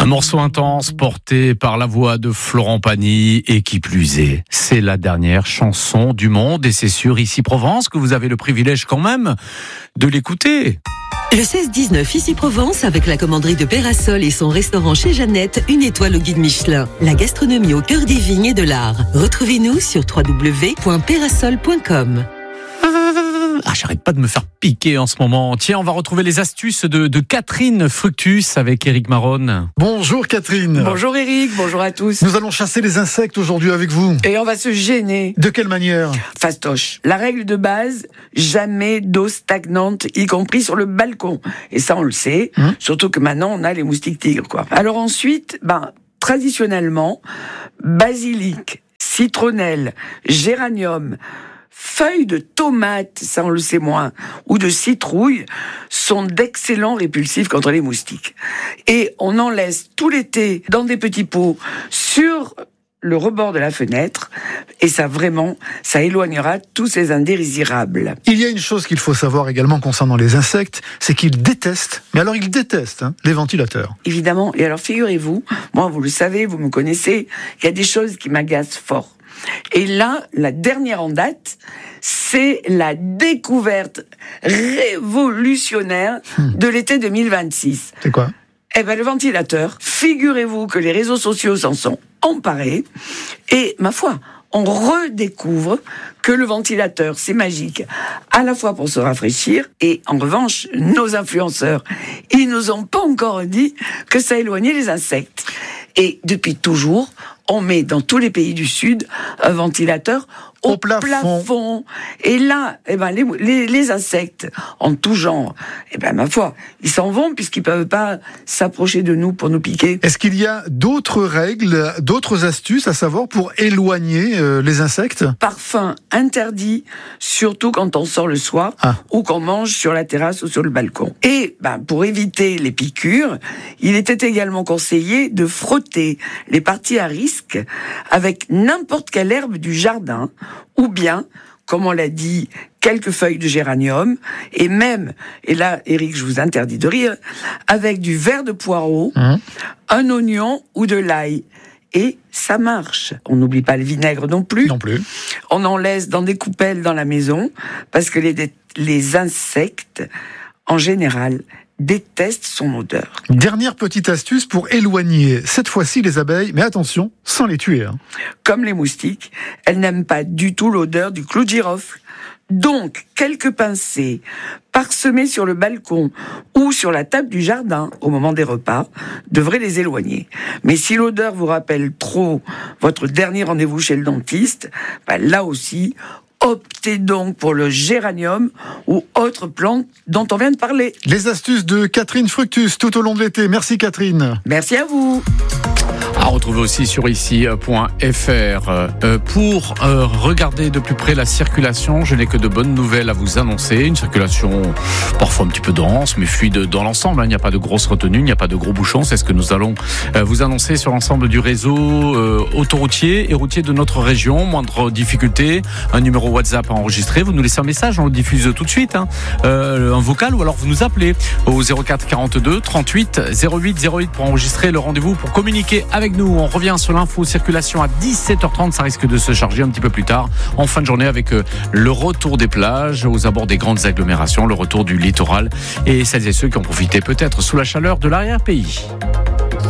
Un morceau intense porté par la voix de Florent Pagny et qui plus est, c'est la dernière chanson du monde et c'est sur Ici Provence que vous avez le privilège quand même de l'écouter. Le 16-19 Ici Provence avec la commanderie de Pérasol et son restaurant chez Jeannette, une étoile au guide Michelin. La gastronomie au cœur des vignes et de l'art. Retrouvez-nous sur www.perasol.com. J'arrête pas de me faire piquer en ce moment. Tiens, on va retrouver les astuces de Catherine Fructus avec Éric Maronne. Bonjour Catherine. Bonjour Éric, bonjour à tous. Nous allons chasser les insectes aujourd'hui avec vous. Et on va se gêner. De quelle manière ? Fastoche. La règle de base, jamais d'eau stagnante, y compris sur le balcon. Et ça, on le sait. Surtout que maintenant, on a les moustiques tigres, quoi. Alors ensuite, traditionnellement, basilic, citronnelle, géranium, feuilles de tomates, ça on le sait moins, ou de citrouille, sont d'excellents répulsifs contre les moustiques. Et on en laisse tout l'été dans des petits pots sur le rebord de la fenêtre, et ça éloignera tous ces indésirables. Il y a une chose qu'il faut savoir également concernant les insectes, c'est qu'ils détestent, mais alors ils détestent les ventilateurs. Évidemment, et alors figurez-vous, moi vous le savez, vous me connaissez, il y a des choses qui m'agacent fort. Et là, la dernière en date, c'est la découverte révolutionnaire de l'été 2026. C'est quoi ? Le ventilateur. Figurez-vous que les réseaux sociaux s'en sont emparés. Et, ma foi, on redécouvre que le ventilateur, c'est magique, à la fois pour se rafraîchir, et en revanche, nos influenceurs, ils nous ont pas encore dit que ça éloignait les insectes. Et depuis toujours, on met dans tous les pays du Sud un ventilateur au plafond. Et là, les insectes en tout genre, ma foi, ils s'en vont puisqu'ils peuvent pas s'approcher de nous pour nous piquer. Est-ce qu'il y a d'autres règles, d'autres astuces à savoir pour éloigner les insectes ? Parfum interdit, surtout quand on sort le soir ou qu'on mange sur la terrasse ou sur le balcon. Et pour éviter les piqûres, il était également conseillé de frotter les parties à risque avec n'importe quelle herbe du jardin, ou bien, comme on l'a dit, quelques feuilles de géranium, et même, et là, Éric, je vous interdis de rire, avec du verre de poireau, un oignon ou de l'ail. Et ça marche. On n'oublie pas le vinaigre non plus. Non plus. On en laisse dans des coupelles dans la maison, parce que les insectes, en général, détestent son odeur. Dernière petite astuce pour éloigner, cette fois-ci, les abeilles, mais attention, sans les tuer. Comme les moustiques, elles n'aiment pas du tout l'odeur du clou de girofle. Donc, quelques pincées parsemées sur le balcon ou sur la table du jardin au moment des repas devraient les éloigner. Mais si l'odeur vous rappelle trop votre dernier rendez-vous chez le dentiste, là aussi, optez donc pour le géranium ou autre plante dont on vient de parler. Les astuces de Catherine Fructus tout au long de l'été. Merci Catherine. Merci à vous. À retrouver aussi sur ici.fr. Pour regarder de plus près la circulation, je n'ai que de bonnes nouvelles à vous annoncer. Une circulation parfois un petit peu dense, mais fluide dans l'ensemble. Il n'y a pas de grosses retenues, il n'y a pas de gros bouchons. C'est ce que nous allons vous annoncer sur l'ensemble du réseau autoroutier et routier de notre région. Moindre difficulté, un numéro WhatsApp à enregistrer. Vous nous laissez un message, on le diffuse tout de suite. Un vocal ou alors vous nous appelez au 04 42 38 08 08 pour enregistrer le rendez-vous, pour communiquer avec nous. On revient sur l'info circulation à 17h30. Ça risque de se charger un petit peu plus tard en fin de journée avec le retour des plages aux abords des grandes agglomérations, le retour du littoral et celles et ceux qui ont profité peut-être sous la chaleur de l'arrière-pays.